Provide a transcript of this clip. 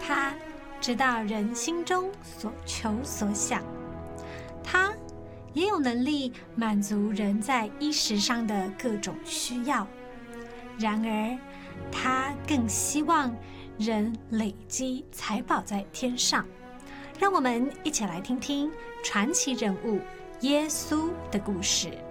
他知道人心中所求所想，他也有能力满足人在衣食上的各种需要。然而，他更希望人累积财宝在天上。让我们一起来听听传奇人物耶稣的故事。